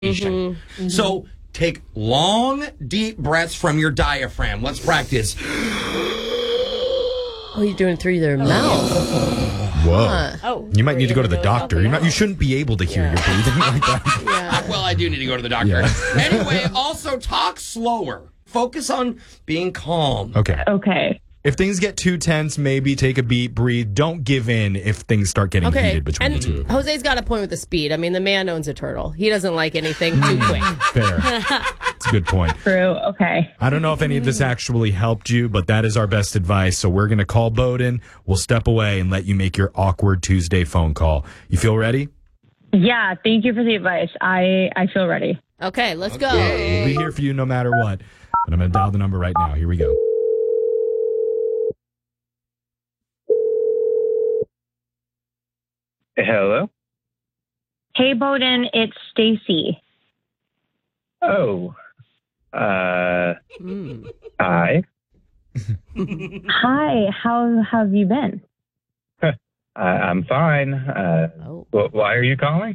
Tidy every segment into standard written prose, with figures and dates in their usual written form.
So take long, deep breaths from your diaphragm. Let's practice. Oh, you're doing it through their mouth. Whoa. Oh, You might need to go to the doctor. You shouldn't be able to hear your breathing like that. Yeah. Well, I do need to go to the doctor. Yeah. Anyway, also talk slower. Focus on being calm. Okay. Okay. If things get too tense, maybe take a beat, breathe. Don't give in if things start getting heated between and the two. Jose's got a point with the speed. I mean, the man owns a turtle. He doesn't like anything too quick. Fair. That's a good point. True. Okay. I don't know if any of this actually helped you, but that is our best advice. So we're going to call Bowden. We'll step away and let you make your awkward Tuesday phone call. You feel ready? Yeah. Thank you for the advice. I feel ready. Okay, let's go. We'll be here for you no matter what. But I'm going to dial the number right now. Here we go. Hello? Hey, Bowden. It's Stacy. Oh. Hi. Hi. How have you been? I'm fine. Why are you calling?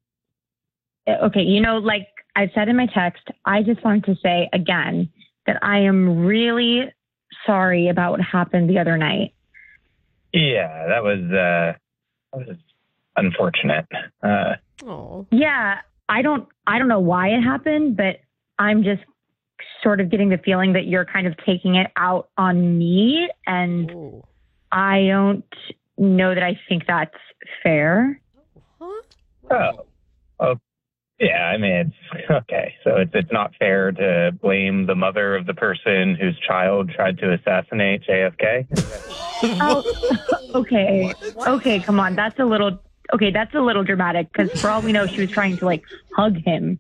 Okay. Like I said in my text, I just wanted to say again that I am really sorry about what happened the other night. Yeah, that was unfortunate. Oh. Yeah, I don't know why it happened, but I'm just sort of getting the feeling that you're kind of taking it out on me, and Ooh. I don't know that I think that's fair. Huh? Oh, yeah. I mean, it's okay. So it's not fair to blame the mother of the person whose child tried to assassinate JFK. Oh, okay. Okay, come on. That's a little dramatic, because for all we know, she was trying to like hug him.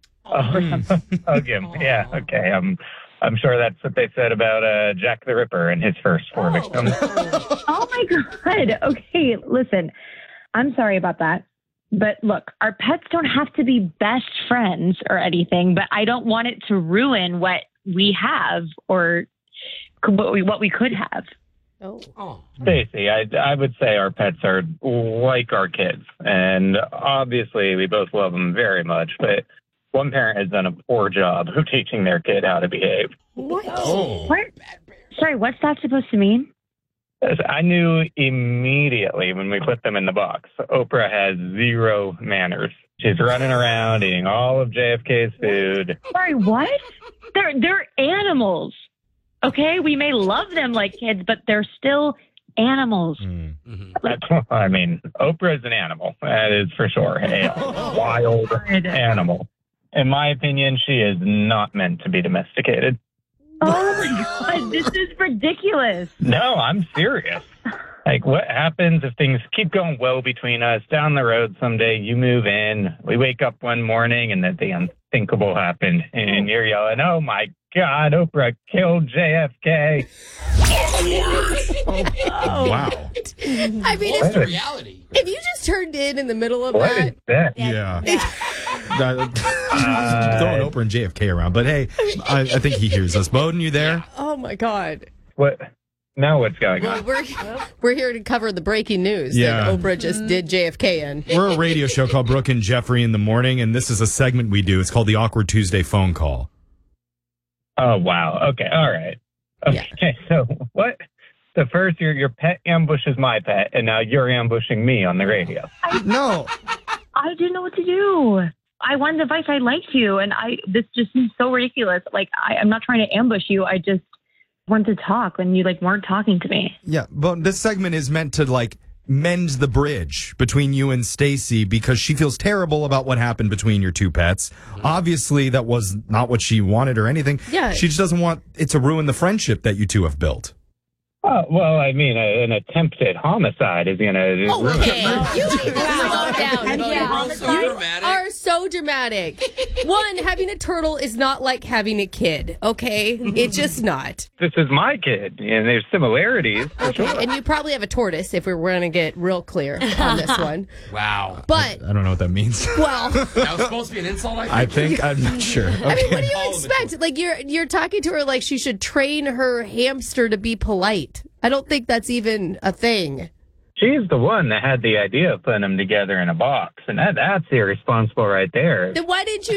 Hug him. Yeah. Okay. I'm sure that's what they said about Jack the Ripper and his first four victims. Oh my God. Okay, listen, I'm sorry about that. But look, our pets don't have to be best friends or anything, but I don't want it to ruin what we have or what we could have. Oh. Stacey, I would say our pets are like our kids. And obviously, we both love them very much. But one parent has done a poor job of teaching their kid how to behave. What? What? Sorry, what's that supposed to mean? I knew immediately when we put them in the box. Oprah has zero manners. She's running around eating all of JFK's food. Sorry, what? They're animals. Okay, we may love them like kids, but they're still animals. I mean, Oprah is an animal. That is for sure. A wild animal. In my opinion, she is not meant to be domesticated. Oh my God, this is ridiculous. No, I'm serious. Like, what happens if things keep going well between us? Down the road someday, you move in, we wake up one morning, and then the unthinkable happened. And you're yelling, oh my God, Oprah killed JFK. Wow. I mean, That's the reality. if you just turned in the middle of What that, is that? Yeah. Throwing Oprah and JFK around. But hey, I think he hears us. Bowden, you there? oh my God. What? Now what's going Well, on? we're here to cover the breaking news Yeah. that Oprah just did JFK in. We're a radio show called Brooke and Jeffrey in the Morning, and this is a segment we do. It's called the Awkward Tuesday Phone Call. Oh, wow. Okay. All right. Okay. So what? So first, your pet ambushes my pet, and now you're ambushing me on the radio. No. I didn't know what to do. I wanted advice. I liked you, and this just seems so ridiculous. Like, I'm not trying to ambush you. I just wanted to talk when you weren't talking to me. Yeah, but this segment is meant to mend the bridge between you and Stacy because she feels terrible about what happened between your two pets. Obviously, that was not what she wanted or anything. Yeah. She just doesn't want it to ruin the friendship that you two have built. Oh, well, I mean, an attempted homicide is going to ruin Okay, it. you need to slow down. You're so dramatic. Are so dramatic. One, having a turtle is not like having a kid, okay? It's just not. This is my kid, and there's similarities. For Okay, sure. and you probably have a tortoise if we're going to get real clear on this one. Wow. But, I don't know what that means. well, That was supposed to be an insult, I think I'm not sure. Okay. I mean, what do you expect? Like you're talking to her like she should train her hamster to be polite. I don't think that's even a thing. She's the one that had the idea of putting them together in a box, and that's irresponsible right there. Then why didn't you